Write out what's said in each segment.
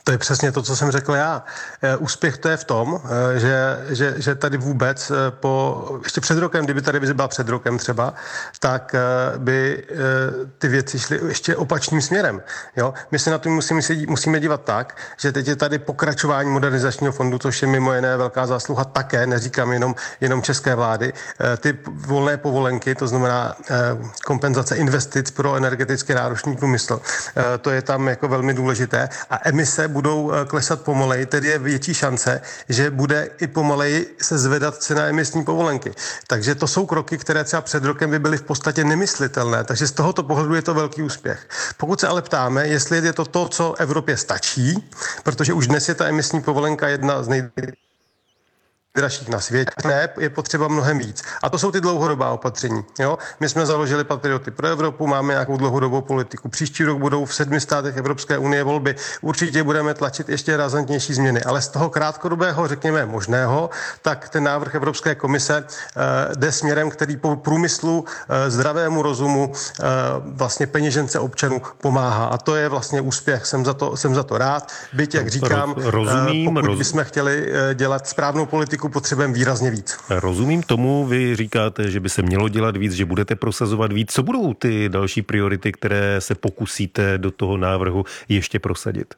To je přesně to, co jsem řekl já. Úspěch to je v tom, že tady vůbec ještě před rokem, kdyby ta revize byla před rokem třeba, tak by ty věci šly ještě opačným směrem. Jo? My se na to musíme dívat tak, že teď je tady pokračování modernizačního fondu, což je mimo jiné velká zásluha také, neříkám jenom české vlády. Ty volné povolenky, to znamená kompenzace investic pro energeticky náročný průmysl, to je tam jako velmi důležité. A emise budou klesat pomaleji, tedy je větší šance, že bude i pomaleji se zvedat cena emisní povolenky. Takže to jsou kroky, které třeba před rokem by byly v podstatě nemyslitelné. Takže z tohoto pohledu je to velký úspěch. Pokud se ale ptáme, jestli je to, co Evropě stačí, protože už dnes je ta emisní povolenka jedna z nejdražších na světě. Ne, je potřeba mnohem víc. A to jsou ty dlouhodobá opatření. Jo? My jsme založili Patrioty pro Evropu, máme nějakou dlouhodobou politiku. Příští rok budou v 7 státech Evropské unie volby. Určitě budeme tlačit ještě razantnější změny. Ale z toho krátkodobého, řekněme, možného, tak ten návrh Evropské komise jde směrem, který po průmyslu, zdravému rozumu, vlastně peněžence občanů pomáhá. A to je vlastně úspěch. Jsem za to rád. Byť, jak říkám, pokud bychom chtěli dělat správnou politiku, potřebujeme výrazně víc. Rozumím tomu, vy říkáte, že by se mělo dělat víc, že budete prosazovat víc. Co budou ty další priority, které se pokusíte do toho návrhu ještě prosadit?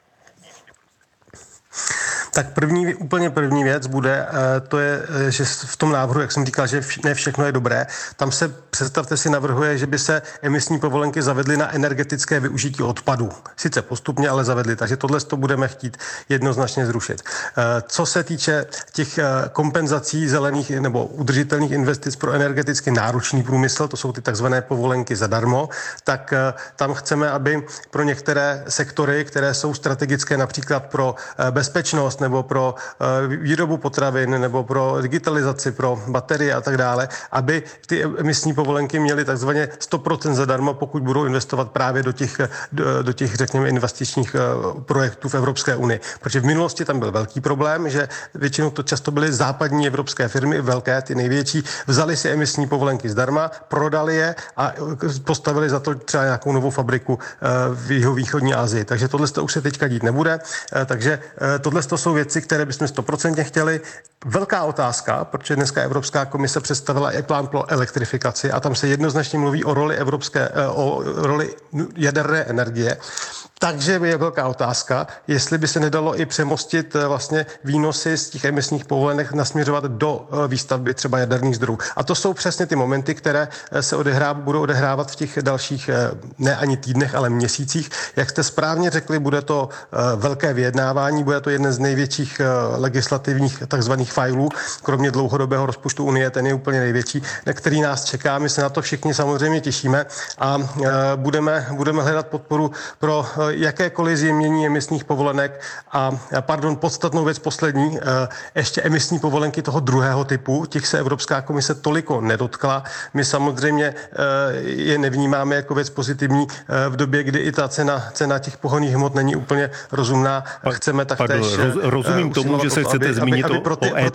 Tak úplně první věc bude, to je, že v tom návrhu, jak jsem říkal, že ne všechno je dobré, tam se, představte si, navrhuje, že by se emisní povolenky zavedly na energetické využití odpadů. Sice postupně, ale zavedly, takže tohle to budeme chtít jednoznačně zrušit. Co se týče těch kompenzací zelených nebo udržitelných investic pro energeticky náročný průmysl, to jsou ty takzvané povolenky zadarmo, tak tam chceme, aby pro některé sektory, které jsou strategické, například pro bezpečnost nebo pro výrobu potravin nebo pro digitalizaci, pro baterie a tak dále, aby ty emisní povolenky měly takzvaně 100% zadarmo, pokud budou investovat právě do těch řekněme, investičních projektů v Evropské unii. Protože v minulosti tam byl velký problém, že většinou to často byly západní evropské firmy, velké, ty největší, vzali si emisní povolenky zdarma, prodali je a postavili za to třeba nějakou novou fabriku v jihovýchodní Asii. Takže tohle už se teďka dít nebude. Takže tohle jsou věci, které bychom 100% chtěli. Velká otázka, protože dneska Evropská komise představila i plán pro elektrifikaci a tam se jednoznačně mluví o roli jaderné energie. Takže je velká otázka, jestli by se nedalo i přemostit vlastně výnosy z těch emisních povolenek nasměřovat do výstavby třeba jaderných zdrojů. A to jsou přesně ty momenty, které se budou odehrávat v těch dalších ne ani týdnech, ale měsících. Jak jste správně řekli, bude to velké vyjednávání, bude to jeden z největších legislativních takzvaných fajlů, kromě dlouhodobého rozpočtu Unie, ten je úplně největší, který nás čeká. My se na to všichni samozřejmě těšíme a budeme hledat podporu pro jakékoliv zjemnění emisních povolenek a podstatnou věc poslední, ještě emisní povolenky toho druhého typu, těch se Evropská komise toliko nedotkla. My samozřejmě je nevnímáme jako věc pozitivní v době, kdy i ta cena těch pohonných hmot není úplně rozumná. Chceme taktéž rozumím tomu, že se chcete zmínit o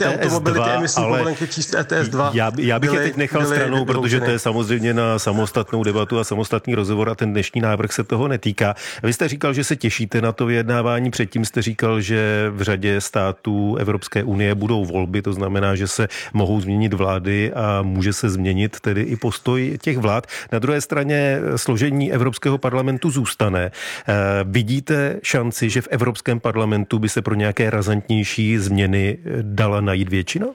ETS2, ale já bych je teď nechal stranou, protože to je samozřejmě na samostatnou debatu a samostatný rozhovor a ten dnešní návrh se toho netýká. Vy jste říkal, že se těšíte na to vyjednávání, předtím jste říkal, že v řadě států Evropské unie budou volby, to znamená, že se mohou změnit vlády a může se změnit tedy i postoj těch vlád. Na druhé straně složení Evropského parlamentu zůstane. Vidíte šanci, že v Evropském parlamentu by se pro nějaké razantnější změny dala najít většina?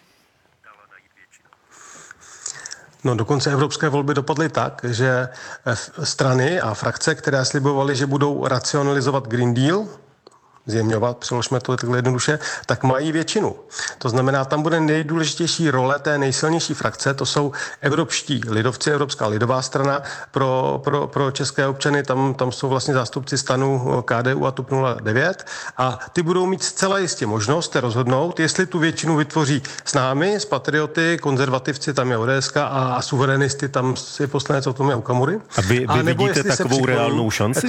No, dokonce evropské volby dopadly tak, že strany a frakce, které slibovaly, že budou racionalizovat Green Deal, zjemňovat, přeložme to takhle jednoduše, tak mají většinu. To znamená, tam bude nejdůležitější role té nejsilnější frakce, to jsou evropští lidovci, Evropská lidová strana pro české občany, tam jsou vlastně zástupci stanu KDU a TOP 09 a ty budou mít zcela jistě možnost rozhodnout, jestli tu většinu vytvoří s námi, s patrioty, konzervativci, tam je ODS a suverenisty, tam je poslanec Tomia Okamury. A vy vidíte takovou reálnou šanci?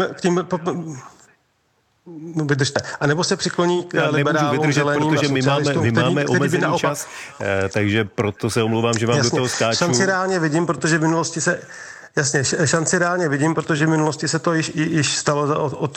No, vydržte. A nebo se přikloní k liberálům, zeleným protože my máme omezený čas, takže proto se omlouvám, že vám do toho skáču. Šanci reálně vidím, protože v minulosti se to již stalo od